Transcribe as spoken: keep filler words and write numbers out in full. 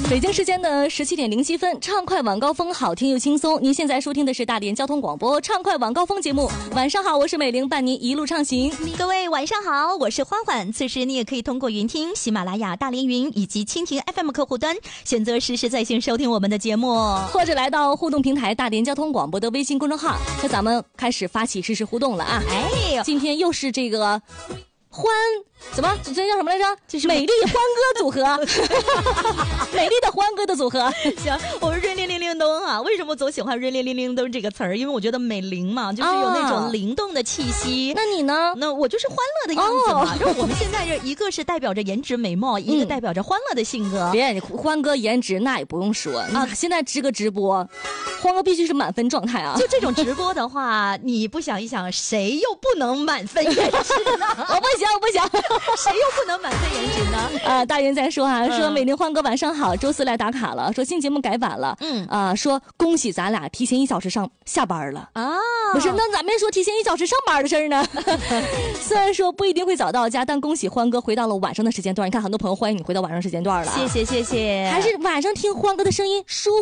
北京时间的十七点零七分，畅快晚高峰，好听又轻松。您现在收听的是大连交通广播畅快晚高峰节目。晚上好，我是美玲，伴您一路畅行。 各位晚上好，我是欢欢。此时你也可以通过云听、喜马拉雅、大连云以及蜻蜓 F M 客户端选择实时在线收听我们的节目， 或者来到互动平台大连交通广播的微信公众号，和咱们开始发起实时互动了啊！ 哎， 今天又是这个欢。怎么？这叫什么来着？就是美丽欢歌组合，美丽的欢歌的组合。 行，我们瑞铃铃铃咚啊！为什么总喜欢瑞铃铃铃咚这个词儿？因为我觉得美玲嘛，就是有那种灵动的气息。 哦、那你呢？ 那我就是欢乐的样子嘛。哦、就是我们现在这一个是代表着颜值美貌，嗯、一个代表着欢乐的性格。 别，你欢哥颜值那也不用说啊。现在直个直播，欢哥必须是满分状态啊。 就这种直播的话，你不想一想，谁又不能满分颜值呢？ 我不行，我不行。 谁又不能满分颜值呢？ 啊，大人在说啊，嗯、说美玲欢哥晚上好，周四来打卡了，说新节目改版了，嗯啊，说恭喜咱俩提前一小时上下班了啊，不是，那咱没说提前一小时上班的事儿呢。虽然说不一定会早到家，但恭喜欢哥回到了晚上的时间段。你看，很多朋友欢迎你回到晚上时间段了， 谢谢谢谢， 还是晚上听欢哥的声音舒服。